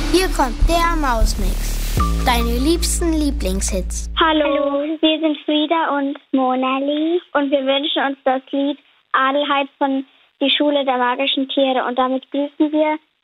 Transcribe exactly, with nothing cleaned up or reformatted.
Hier kommt der Mausmix. Deine liebsten Lieblingshits. Hallo, Hallo, wir sind Frieda und Monali und wir wünschen uns das Lied Adelheid von Die Schule der magischen Tiere. Und damit grüßen wir